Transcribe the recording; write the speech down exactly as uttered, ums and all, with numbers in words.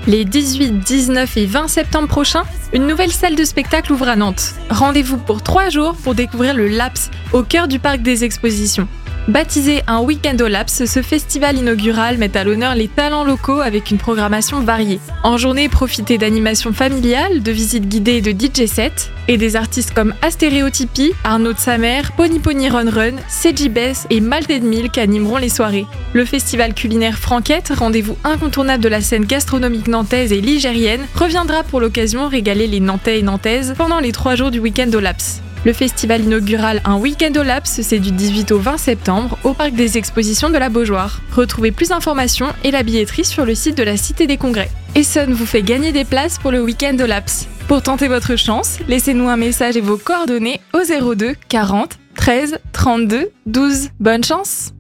Les dix-huit, dix-neuf et vingt septembre prochains, une nouvelle salle de spectacle ouvre à Nantes. Rendez-vous pour trois jours pour découvrir le Laps au cœur du parc des expositions. Baptisé un week-end au Laps, ce festival inaugural met à l'honneur les talents locaux avec une programmation variée. En journée, profitez d'animations familiales, de visites guidées et de D J sets, et des artistes comme Astéréotypie, Arnaud de Samer, Pony Pony Run Run, C J Bess et Malted Milk animeront les soirées. Le festival culinaire Franquette, rendez-vous incontournable de la scène gastronomique nantaise et ligérienne, reviendra pour l'occasion régaler les Nantais et Nantaises pendant les trois jours du week-end au Laps. Le festival inaugural Un week-end au Laps, c'est du dix-huit au vingt septembre au parc des expositions de la Beaujoire. Retrouvez plus d'informations et la billetterie sur le site de la Cité des Congrès. Essonne vous fait gagner des places pour le week-end au Laps. Pour tenter votre chance, laissez-nous un message et vos coordonnées au zéro deux quarante treize trente-deux douze. Bonne chance!